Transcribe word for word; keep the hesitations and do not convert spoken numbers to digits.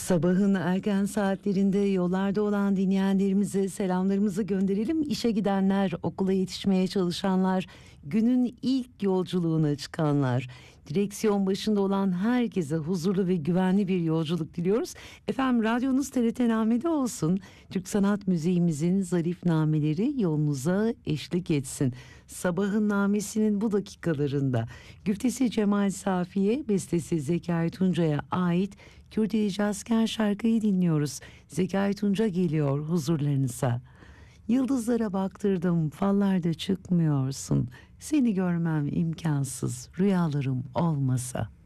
Sabahın erken saatlerinde yollarda olan dinleyenlerimize selamlarımızı gönderelim. İşe gidenler, okula yetişmeye çalışanlar, günün ilk yolculuğuna çıkanlar, direksiyon başında olan herkese huzurlu ve güvenli bir yolculuk diliyoruz. Efendim, radyonuz T R T Name'de olsun. Türk sanat müziğimizin zarif nameleri yolunuza eşlik etsin. Sabahın namesinin bu dakikalarında güftesi Cemal Safiye, bestesi Zekai Tunca'ya ait Kürdi Cazken şarkıyı dinliyoruz. Zekai Tunca geliyor huzurlarınıza. Yıldızlara baktırdım, fallarda çıkmıyorsun. Seni görmem imkansız, rüyalarım olmasa.